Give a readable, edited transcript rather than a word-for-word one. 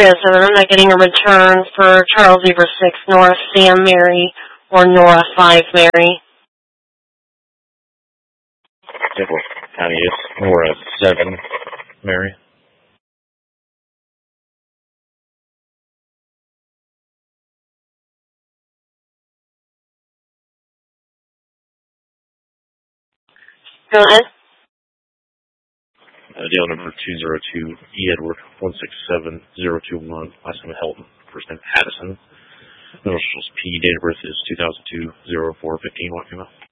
is, and I'm not getting a return for Charles Beaver 6, Nora Sam Mary, or Nora 5 Mary. Temple County is Nora 7 Mary. Go ahead. Deal number 202, E. Edward, 167021. Last name Helton. First name Addison. Initials P. Date of birth is 2002-04-15. What came out?